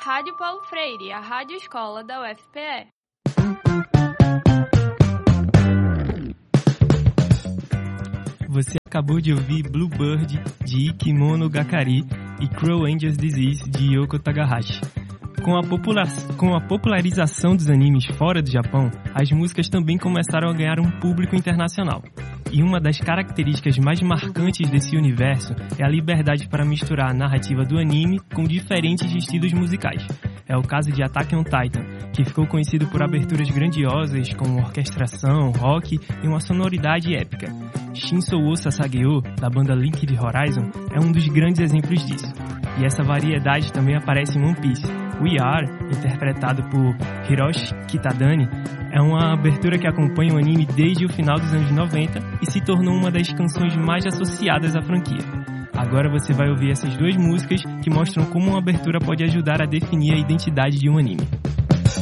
Rádio Paulo Freire, a rádio escola da UFPE. Você acabou de ouvir Bluebird, de Ike Monogakari, e Crow Angels Disease, de Yoko Takahashi. Com a popularização dos animes fora do Japão, as músicas também começaram a ganhar um público internacional. E uma das características mais marcantes desse universo é a liberdade para misturar a narrativa do anime com diferentes estilos musicais. É o caso de Attack on Titan, que ficou conhecido por aberturas grandiosas como orquestração, rock e uma sonoridade épica. Shinsou Sasageo, da banda Linked Horizon, é um dos grandes exemplos disso. E essa variedade também aparece em One Piece. We Are, interpretado por Hiroshi Kitadani, é uma abertura que acompanha o anime desde o final dos anos 90 e se tornou uma das canções mais associadas à franquia. Agora você vai ouvir essas duas músicas que mostram como uma abertura pode ajudar a definir a identidade de um anime.